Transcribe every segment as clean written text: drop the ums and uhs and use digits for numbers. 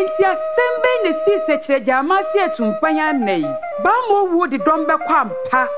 Enti asembe ne si sekire jamasi etumpanya nei. Ba mo wo de dombe kwampa.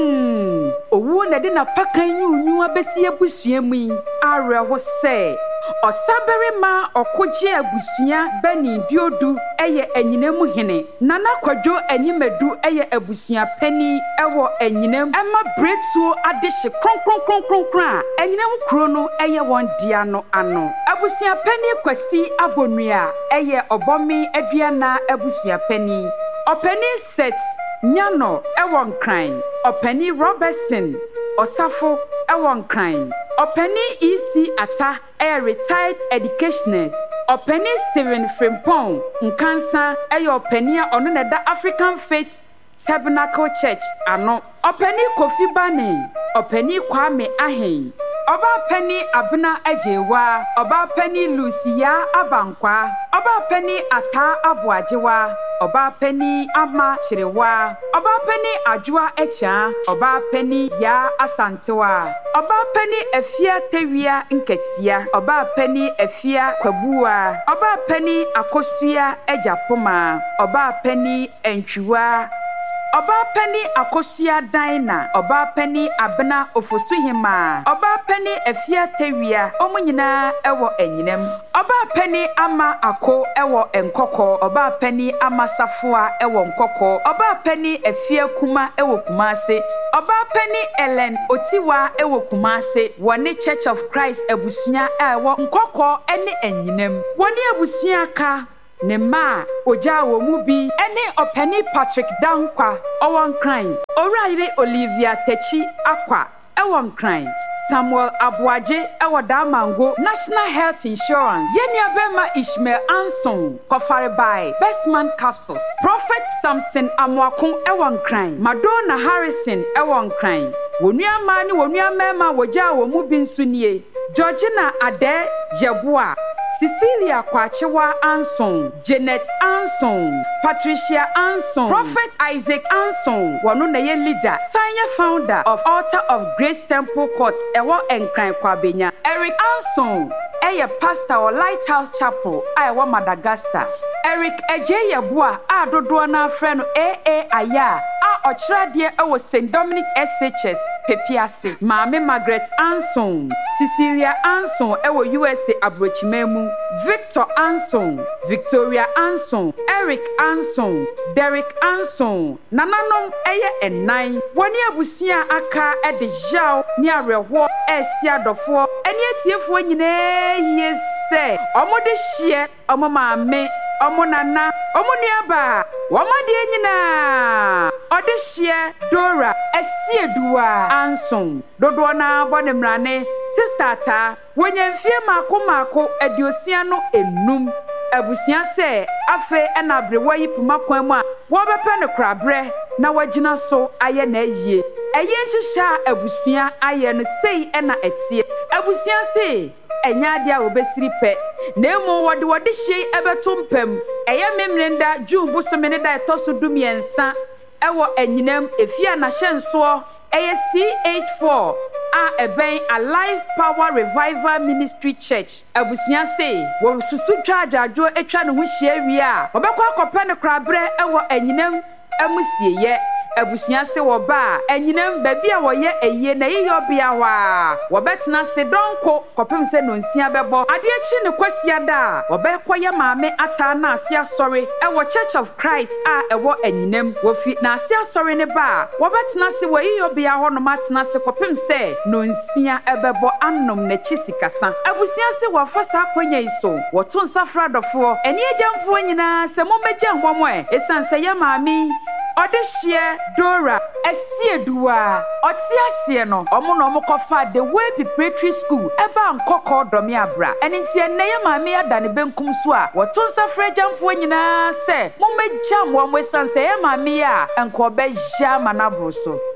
Owo na de na pakan nyunyu abesi abusua mu yi. Areho se Osabere ma okoje abusua bani diodu eye enyinemu hene. Nana kwadwo enyimedu eye abusua pani ewo enyinem ema bretu adehye kronkron enyinemu kuro no eye won dia no ano. Abusua pani kwasi abonua eye obomi aduana abusua pani. Opani set nyano ewo nkran. Opani Robertson Osafo ewo nkran. Opani EC Ata a retired educationist. Opani Stephen Frimpong Nkansa a opani ono na da African Faith Tabernacle Church ano. Opani Kofi Bane. Opani Kwame Ahen. Oba Penny Abna Ejewa. Oba Penny Lucia Abankwa. Oba Penny Ata Abuajewa. Oba Penny Ama Chirewa. Oba Penny Ajua Echa. Oba Penny Ya Asantewa. Oba Penny Efia Tewia Nketia. Oba Penny Efia Kwabua. Oba Penny Akosuya Ejapoma. Oba Penny Enchua. Oba Penny Akosia Daina. Oba Penny Abna Ofosuhima. Oba Penny Efia Tewia. Omunyina ewo enyinem. Oba Penny Ama Ako ewo enkoko. Oba Penny Ama Safua ewo nkoko. Oba Penny Efia Kuma ewo Kumase. Oba Penny Ellen Otiwa ewo Kumase. Wani Church of Christ ebusunya ewo nkoko ene enyinem. Wani ebusunya ka ne ma oja wo mu bi ene Opani Patrick Dankwa owon kran. Oraire Olivia Techi Akwa ewon kran. Samuel Abuaje ewo Damango National Health Insurance. Yenya Bema Ishmael Anson Kofare by Bestman Capsules. Prophet Samson Amwakon ewon kran. Madonna Harrison ewon kran. Wonua mani wonua mema woja wo mu bi nsunie. Georgina Ade Jebua. Cecilia Kwachewa Anson, Janet Anson, Patricia Anson, Prophet Isaac Anson, Wanuneye leader, Sanya founder of Altar of Grace Temple Court, Ewo Enkran Kwabenya, Eric Anson, Eye pastor or Lighthouse Chapel, Iowa Madagascar, Eric Ejeyebua, Dodoa na friend AA Aya, Ochradie ewo St. Dominic SHS, Pepiase, Mame Margaret Anson, Cecilia Anson ewo USA Abrochimemu, Victor Anson, Victoria Anson, Eric Anson, Derek Anson, Nananom eye enai, wani abusia aka ede jaw ni arewo esia dofo, eni etiefo nyine yese, omode hye, omo maame, omo nana, omo nuaba, wamade nyina. Odeshie Dora Esieduwa Anson dodo na bonemrane sister ta wonyamfie mako adiosia no enum abusia se afe na brewa yipuma kwan mu a wobepe ne krabre na wagina so aye na ayie eye hihya abusia aye no sei na etie abusia se enya dia obesiri pe na emu wode hye ebetumpam eye memrenda June busomene da etoso dumiensa ewo enyinem efia na hyenso eye CH4 a eben Alive Power Revival Ministry Church abusia se wo susu twa adwajo etwa ne ho hia wi a obekwa akopɛ ne krabre ewo enyinem amusieye abusia se wo ba enyinem ba bia wo ye eye na yiyo bia wa wo betena se donko kopem se no nsia bebo ade achi ne kwasia da wo bekoye maame ata na asia sori ewo Church of Christ a ewo enyinem wo fi na asia sori ne ba wo betena se wo yiyo bia ho no matena se kopem se no nsia ebebo anom na chi sikasa abusia se wo fasa kwanya iso wo to nsafra dofo eni agyamfo nyina se mo megya hwamo esanse ye maame Odeshie Dora Esieduwa Otiasie no omo no kofa the way preparatory school eba nkoko domi abra enintie neye maame adane benkum so a wotonsa frejamfo nyina se mo megya mo esanse ye maame a enko be ja manabro so